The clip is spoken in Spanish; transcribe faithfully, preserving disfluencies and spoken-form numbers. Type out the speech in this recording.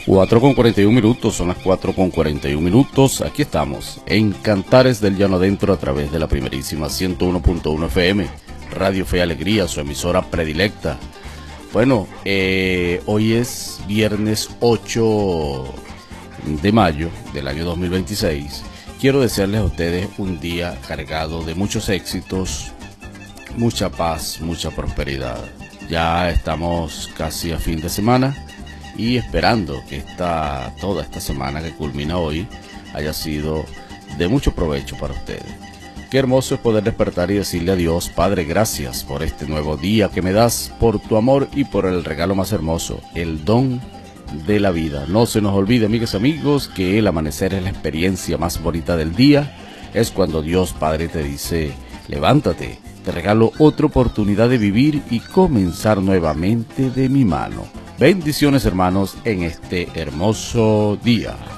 cuatro con cuarenta y un minutos, son las cuatro con cuarenta y un minutos. Aquí estamos en Cantares del Llano Adentro a través de la primerísima ciento uno punto uno F M, Radio Fe y Alegría, su emisora predilecta. Bueno, eh, hoy es viernes ocho de mayo del año dos mil veintiséis. Quiero desearles a ustedes un día cargado de muchos éxitos, mucha paz, mucha prosperidad. Ya estamos casi a fin de semana y esperando que esta, toda esta semana que culmina hoy haya sido de mucho provecho para ustedes. Qué hermoso es poder despertar y decirle a Dios: Padre, gracias por este nuevo día que me das, por tu amor y por el regalo más hermoso, el don de la vida. No se nos olvide, amigas y amigos, que el amanecer es la experiencia más bonita del día. Es cuando Dios Padre te dice: levántate, te regalo otra oportunidad de vivir y comenzar nuevamente de mi mano. Bendiciones, hermanos, en este hermoso día.